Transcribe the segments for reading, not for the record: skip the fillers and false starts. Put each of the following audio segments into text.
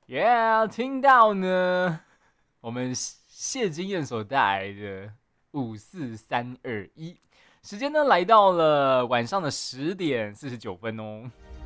听到呢，我们谢金燕所带来的54321，时间呢来到了晚上的10:49哦。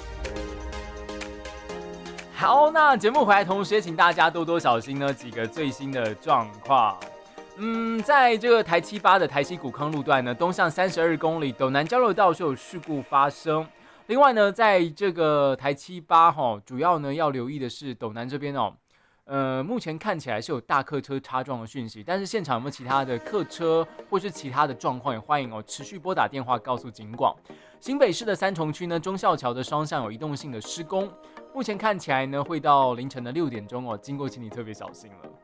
好，那节目回来同时也请大家多多小心呢几个最新的状况。在这个台7-8的台西古康路段呢，东向32公里斗南交流道是有事故发生。另外呢，在这个台7-8主要呢要留意的是斗南这边目前看起来是有大客车擦撞的讯息，但是现场有没有其他的客车或是其他的状况，也欢迎持续拨打电话告诉警广。新北市的三重区呢，忠孝桥的双向有移动性的施工，目前看起来呢会到凌晨的6点钟经过请你特别小心了。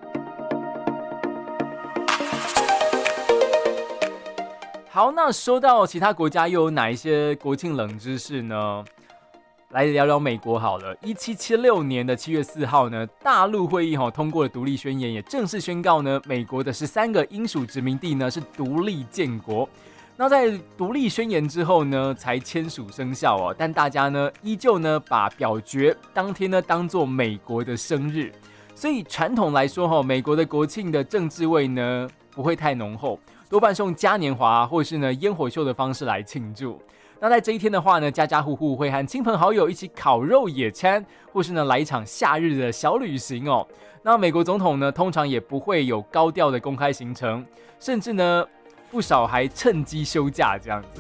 好，那说到其他国家又有哪一些国庆冷知识呢？来聊聊美国好了。1776年的7月4号呢，大陆会议通过了独立宣言，也正式宣告呢，美国的13个英属殖民地呢是独立建国。那在独立宣言之后呢，才签署生效但大家呢依旧呢把表决当天呢当作美国的生日，所以传统来说美国的国庆的政治味呢不会太浓厚，多半是用嘉年华或是呢烟火秀的方式来庆祝。那在这一天的话呢，家家户户会和亲朋好友一起烤肉野餐，或是呢来一场夏日的小旅行那美国总统呢，通常也不会有高调的公开行程，甚至呢不少还趁机休假这样子。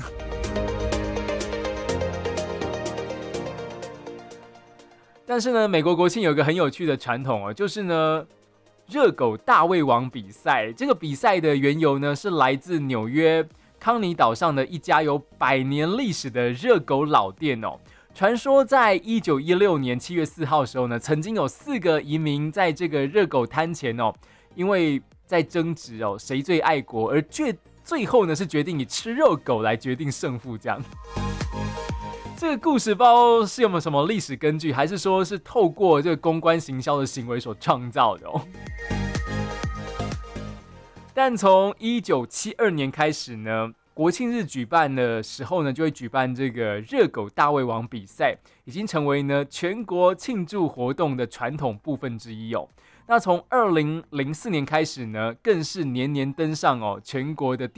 但是呢，美国国庆有一个很有趣的传统就是呢热狗大胃王比赛。这个比赛的缘由呢，是来自纽约康尼岛上的一家有100年历史的热狗老店传说在1916年7月4号的时候呢，曾经有4个移民在这个热狗摊前因为在争执谁最爱国，而最后呢是决定以吃肉狗来决定胜负这样。这个故事不知道是有没有什么历史根据，还是说是透过这个公关行销的行为所创造的但从1972年开始呢，国庆日举办的时候呢，就会举办这个热狗大胃王比赛，已经成为呢全国庆祝活动的传统部分之一那从2004年开始呢，更是年年登上全国的